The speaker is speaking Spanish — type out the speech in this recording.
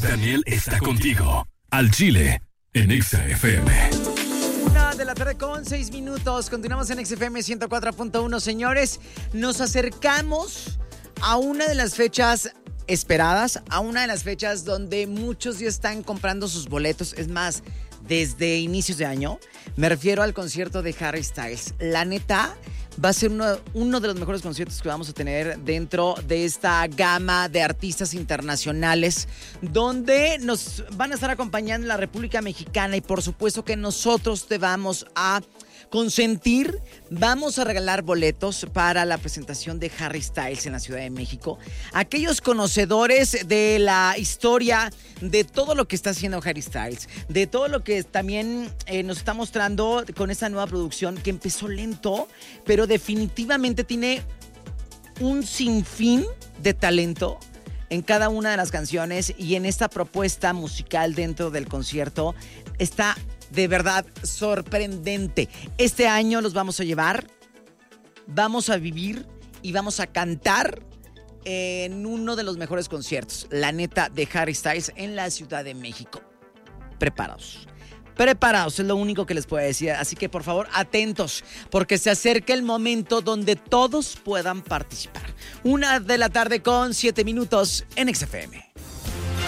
Daniel está contigo. Al Chile, en Exa FM. 1:06 p.m. Continuamos en XFM 104.1. Señores, nos acercamos a una de las fechas esperadas, a una de las fechas donde muchos ya están comprando sus boletos. Es más, desde inicios de año. Me refiero al concierto de Harry Styles. La neta, va a ser uno de los mejores conciertos que vamos a tener dentro de esta gama de artistas internacionales, donde nos van a estar acompañando en la República Mexicana y por supuesto que nosotros te vamos a consentir. Vamos a regalar boletos para la presentación de Harry Styles en la Ciudad de México. Aquellos conocedores de la historia, de todo lo que está haciendo Harry Styles, de todo lo que también nos está mostrando con esta nueva producción que empezó lento, pero definitivamente tiene un sinfín de talento en cada una de las canciones, y en esta propuesta musical dentro del concierto está de verdad sorprendente. Este año los vamos a llevar, vamos a vivir y vamos a cantar en uno de los mejores conciertos, la neta, de Harry Styles en la Ciudad de México. Preparados. Preparados, es lo único que les puedo decir. Así que por favor, atentos, porque se acerca el momento donde todos puedan participar. 1:07 p.m. en XFM.